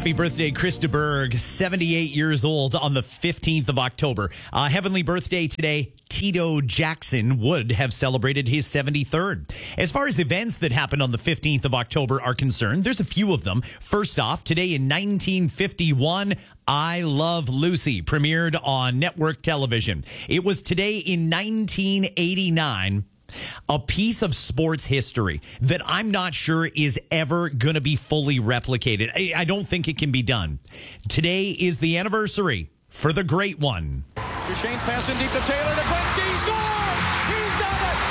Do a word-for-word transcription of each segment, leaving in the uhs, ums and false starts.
Happy birthday, Chris de Burgh, seventy-eight years old on the fifteenth of October. Uh, heavenly birthday today. Tito Jackson would have celebrated his seventy-third. As far as events that happened on the fifteenth of October are concerned, there's a few of them. First off, today in nineteen fifty-one, I Love Lucy premiered on network television. It was today in nineteen eighty-nine, a piece of sports history that I'm not sure is ever going to be fully replicated. I, I don't think it can be done. Today is the anniversary for the great one. Duchesne's passing deep to Taylor to Gretzky. He scores! He's done it!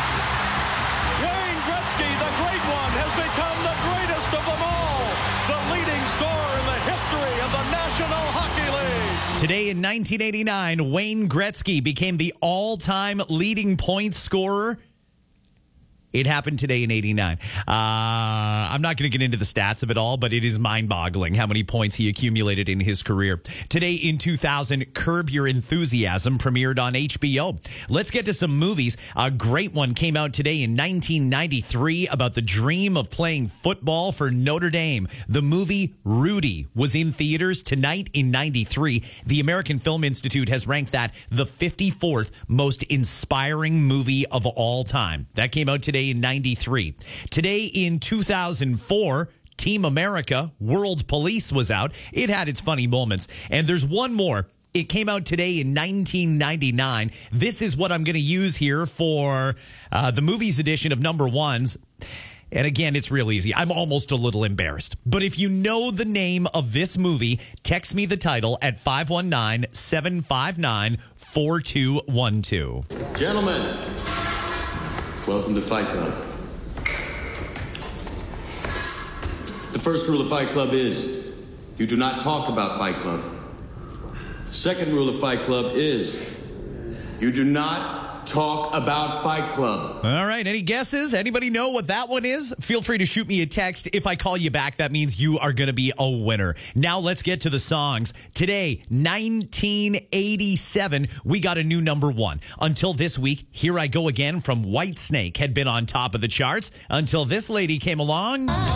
Wayne Gretzky, the great one, has become the greatest of them all. The leading scorer in the history of the National Hockey League. Today in nineteen eighty-nine, Wayne Gretzky became the all-time leading point scorer. It happened today in eighty-nine. Uh, I'm not going to get into the stats of it all, but it is mind-boggling how many points he accumulated in his career. Today in two thousand, Curb Your Enthusiasm premiered on H B O. Let's get to some movies. A great one came out today in nineteen ninety-three about the dream of playing football for Notre Dame. The movie Rudy was in theaters tonight in ninety-three. The American Film Institute has ranked that the fifty-fourth most inspiring movie of all time. That came out today in ninety-three. Today in two thousand four, Team America, World Police was out. It had its funny moments. And there's one more. It came out today in nineteen ninety-nine. This is what I'm going to use here for uh, the movies edition of Number Ones. And again, it's real easy. I'm almost a little embarrassed. But if you know the name of this movie, text me the title at five one nine, seven five nine, four two one two. Gentlemen, welcome to Fight Club. The first rule of Fight Club is you do not talk about Fight Club. The second rule of Fight Club is you do not talk about Fight Club. All right. Any guesses? Anybody know what that one is? Feel free to shoot me a text. If I call you back, that means you are going to be a winner. Now let's get to the songs. Today, nineteen eighty-seven, we got a new number one. Until this week, Here I Go Again from Whitesnake had been on top of the charts until this lady came along.